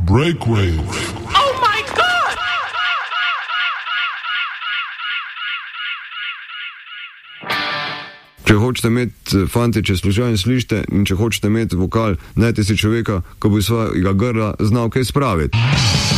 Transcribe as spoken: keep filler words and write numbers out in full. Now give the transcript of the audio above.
Breakwave. Oh my god! Če hočete imeti, fanti, če slučajno slišite, in če hočete imeti vokal, najte si človeka, ko bo iz svojega grla znal kaj spraviti.